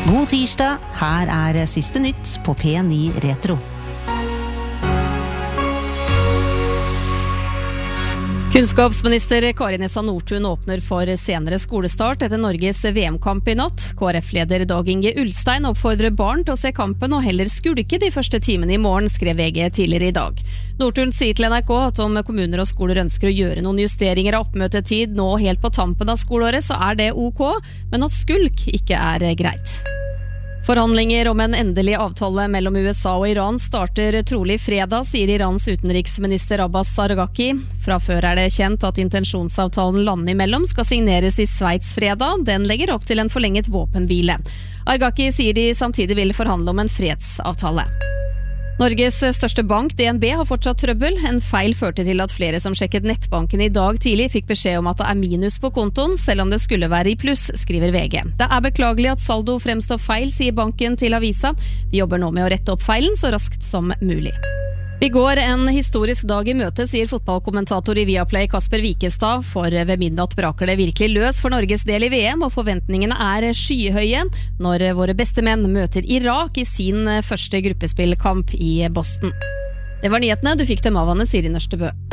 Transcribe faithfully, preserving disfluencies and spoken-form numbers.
God tirsdag, her er siste nytt på P ni Retro. Kunnskapsminister Kari Nessa Nordtun åpner for senere skolestart etter Norges V M-kamp i natt. K R F-leder Dag Inge Ulstein oppfordrer barn til å se kampen og heller skulke de første timene i morgen, skrev V G tidligere i dag. Nordtun sier til N R K at om kommuner og skoler ønsker å gjøre noen justeringer av oppmøtetid nå helt på tampen av skoleåret, så er det ok, men at skulk ikke er greit. Forhandlinger om en endelig avtale mellom U S A og Iran starter trolig fredag, sier Irans utenriksminister Abbas Argaki. Fra før er det kjent at intensjonsavtalen landene imellom skal signeres i Sveits fredag. Den legger opp til en forlenget våpenhvile. Argaki sier de samtidig vil forhandle om en fredsavtale. Norges største bank, D N B, har fortsatt trøbbel. En feil førte til at flere som sjekket nettbanken i dag tidlig fikk beskjed om at det er minus på kontoen, selv om det skulle være i pluss, skriver V G. Det er beklagelig at saldo fremstår feil, sier banken til avisa. De jobber nå med å rette opp feilen så raskt som mulig. Vi går en historisk dag i møte, sier fotballkommentator i Viaplay Kasper Wikestad. For ved midnatt braker det virkelig løs for Norges del i V M, og forventningene er skyhøye når våre beste menn møter Irak i sin første gruppespillkamp i Boston. Det var nyhetene, du fikk dem av Anne Siri Nørstebø.